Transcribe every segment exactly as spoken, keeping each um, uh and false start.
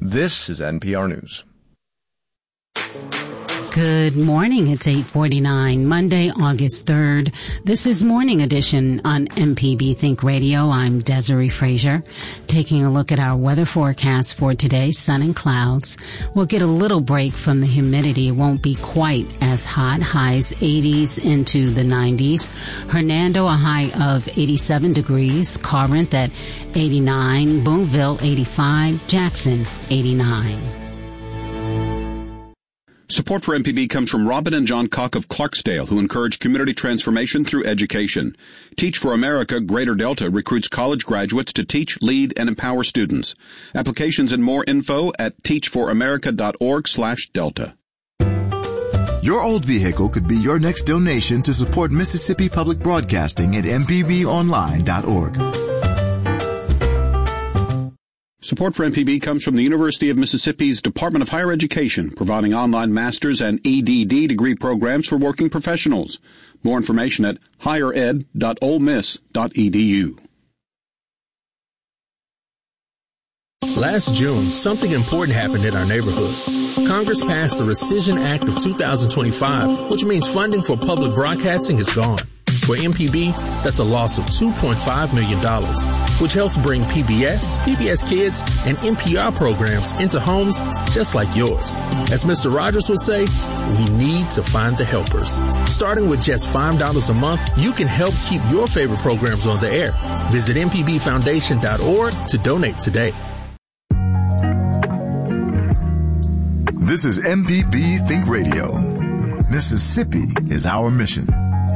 This is N P R News. Good morning. It's eight forty-nine, Monday, August third. This is Morning Edition on M P B Think Radio. I'm Desiree Frazier. Taking a look at our weather forecast for today, sun and clouds. We'll get a little break from the humidity. It won't be quite as hot. Highs eighties into the nineties. Hernando, a high of eighty-seven degrees. Corinth at eighty-nine. Boonville, eighty-five. Jackson, eighty-nine. Support for M P B comes from Robin and John Cock of Clarksdale, who encourage community transformation through education. Teach for America Greater Delta recruits college graduates to teach, lead, and empower students. Applications and more info at teach for america dot org slash delta. Your old vehicle could be your next donation to support Mississippi Public Broadcasting at m p b online dot org. Support for M P B comes from the University of Mississippi's Department of Higher Education, providing online master's and E D D degree programs for working professionals. More information at higher ed dot ole miss dot e d u. Last June, something important happened in our neighborhood. Congress passed the Rescission Act of two thousand twenty-five, which means funding for public broadcasting is gone. For M P B, that's a loss of two point five million dollars, which helps bring P B S, P B S Kids, and N P R programs into homes just like yours. As Mister Rogers would say, we need to find the helpers. Starting with just five dollars a month, you can help keep your favorite programs on the air. Visit m p b foundation dot org to donate today. This is M P B Think Radio. Mississippi is our mission.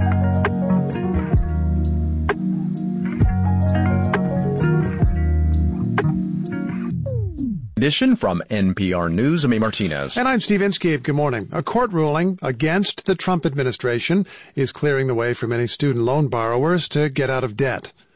Edition from N P R News. I'm Martinez. And I'm Steve Inskeep. Good morning. A court ruling against the Trump administration is clearing the way for many student loan borrowers to get out of debt.